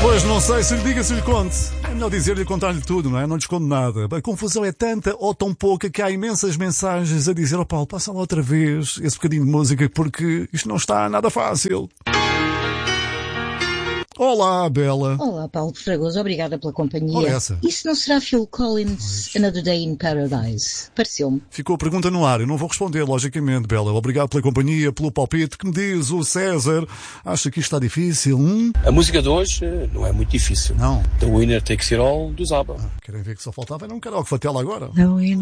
Pois não sei se lhe diga, se lhe conte. É melhor dizer-lhe e contar-lhe tudo, não é? Não lhe escondo nada. A confusão é tanta ou tão pouca que há imensas mensagens a dizer: Paulo, passa lá outra vez esse bocadinho de música porque isto não está nada fácil. Olá, Bela. Olá, Paulo Fragoso, obrigada pela companhia. Ora essa. Isso não será Phil Collins, Another Day in Paradise? Pareceu-me. Ficou a pergunta no ar. Eu não vou responder, logicamente, Bela. Obrigado pela companhia, pelo palpite. Que me diz o César? Acha que isto está difícil? A música de hoje não é muito difícil. Não. The Winner Takes It All, dos ABBA. Querem ver que só faltava? Era um karaoke fatela agora.